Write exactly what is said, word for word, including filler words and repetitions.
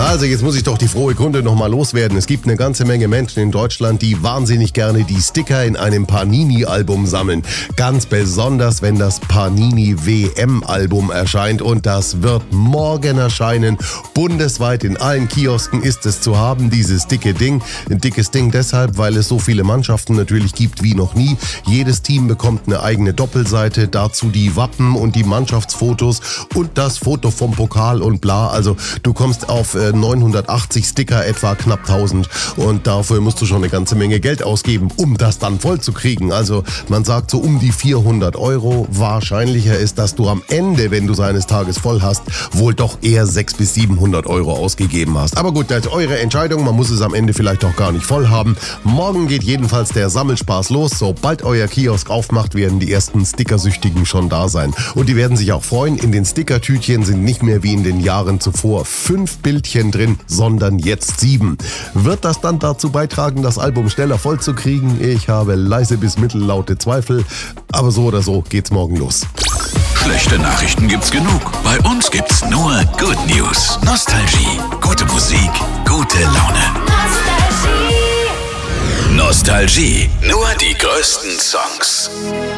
Also jetzt muss ich doch die frohe Kunde nochmal loswerden. Es gibt eine ganze Menge Menschen in Deutschland, die wahnsinnig gerne die Sticker in einem Panini-Album sammeln. Ganz besonders, wenn das Panini-W M-Album erscheint. Und das wird morgen erscheinen. Bundesweit in allen Kiosken ist es zu haben, dieses dicke Ding. Ein dickes Ding deshalb, weil es so viele Mannschaften natürlich gibt wie noch nie. Jedes Team bekommt eine eigene Doppelseite, dazu die Wappen und die Mannschaftsfotos und das Foto vom Pokal und bla. Also du kommst auf äh, neunhundertachtzig Sticker, etwa knapp tausend, und dafür musst du schon eine ganze Menge Geld ausgeben, um das dann voll zu kriegen. Also man sagt so um die vierhundert Euro. Wahrscheinlicher ist, dass du am Ende, wenn du es eines Tages voll hast, wohl doch eher sechshundert bis siebenhundert Euro ausgegeben hast. Aber gut, das ist eure Entscheidung. Man muss es am Ende vielleicht auch gar nicht voll haben. Morgen geht jedenfalls der Sammelspaß los. Sobald euer Kiosk aufmacht, werden die ersten Stickersüchtigen schon da sein. Und die werden sich auch freuen. In den Stickertütchen sind nicht mehr wie in den Jahren zuvor fünf Bildchen drin, sondern jetzt sieben. Wird das dann dazu beitragen, das Album schneller voll zu kriegen? Ich habe leise bis mittellaute Zweifel. Aber so oder so geht's morgen los. Schlechte Nachrichten gibt's genug. Bei uns gibt's nur Good News. Nostalgie. Gute Musik. Gute Laune. Nostalgie. Nostalgie. Nur die größten Songs.